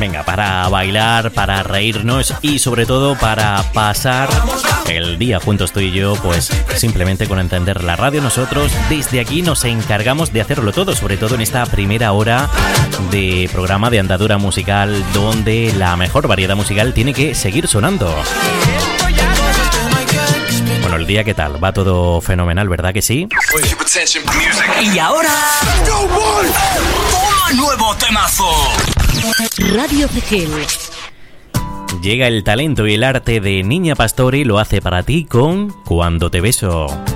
Venga, para bailar, para reírnos y sobre todo para pasar el día juntos tú y yo, pues simplemente con encender la radio. Nosotros desde aquí nos encargamos de hacerlo todo, sobre todo en esta primera hora de programa de andadura musical, donde la mejor variedad musical tiene que seguir sonando. Bueno, el día, ¿qué tal? Va todo fenomenal, ¿verdad que sí? Y ahora, ¡toma nuevo temazo! Radio Cegel. Llega el talento y el arte de Niña Pastori, lo hace para ti con Cuando te beso.